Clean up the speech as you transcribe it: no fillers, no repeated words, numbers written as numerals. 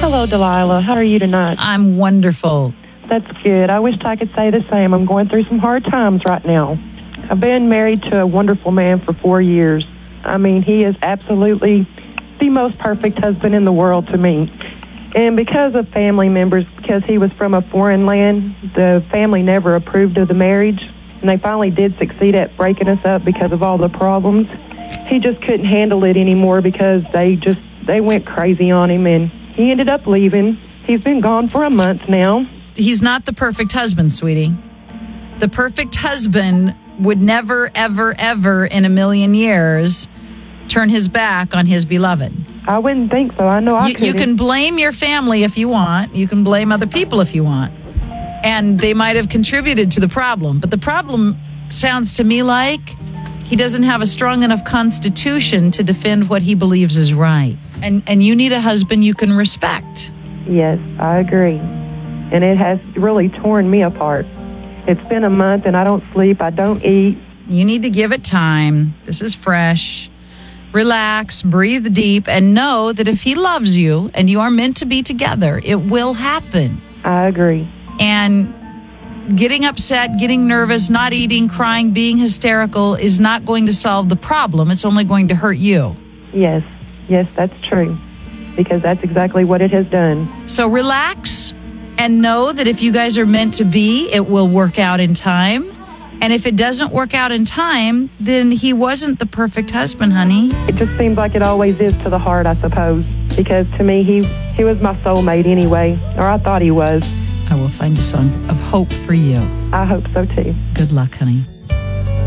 Hello, Delilah. How are you tonight? I'm wonderful. That's good. I wish I could say the same. I'm going through some hard times right now. I've been married to a wonderful man for 4 years. I mean, he is absolutely the most perfect husband in the world to me. And because of family members, because he was from a foreign land, the family never approved of the marriage. And they finally did succeed at breaking us up because of all the problems. He just couldn't handle it anymore because they went crazy on him, and he ended up leaving. He's been gone for a month now. He's not the perfect husband, sweetie. The perfect husband would never, ever, ever in a million years turn his back on his beloved. I wouldn't think so. I know I couldn't. You can blame your family if you want. You can blame other people if you want. And they might have contributed to the problem. But the problem sounds to me like he doesn't have a strong enough constitution to defend what he believes is right. And you need a husband you can respect. Yes, I agree. And it has really torn me apart. It's been a month and I don't sleep. I don't eat. You need to give it time. This is fresh. Relax, breathe deep, and know that if he loves you and you are meant to be together, it will happen. I agree. And getting upset, getting nervous, not eating, crying, being hysterical is not going to solve the problem. It's only going to hurt you. Yes, that's true. Because that's exactly what it has done. So relax and know that if you guys are meant to be, it will work out in time. And if it doesn't work out in time, then he wasn't the perfect husband, honey. It just seems like it always is to the heart, I suppose. Because to me, he was my soulmate anyway. Or I thought he was. I will find a song of hope for you. I hope so too. Good luck, honey.